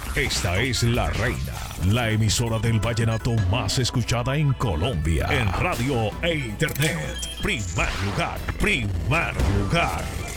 Esta es La Reina, la emisora del vallenato más escuchada en Colombia. En radio e internet. Primer lugar, primer lugar.